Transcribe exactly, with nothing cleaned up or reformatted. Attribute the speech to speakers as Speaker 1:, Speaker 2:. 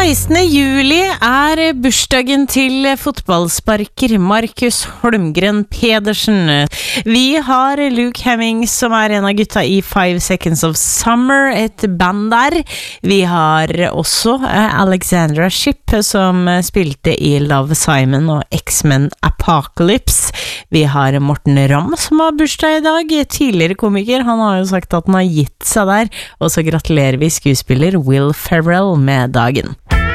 Speaker 1: sekstende juli er bursdagen til fotballsparker Markus Holmgren Pedersen. Vi har Luke Hemming, som er en av gutta i Five Seconds of Summer, et band der. Vi har også Alexandra Shipp, som spilte i Love Simon og X-Men Apocalypse. Vi har Morten Ramm, som har bursdag i dag. Tidligere komiker, han har jo sagt at han har gitt seg der. Og så gratulerer vi skuespiller Will Ferrell med dagen.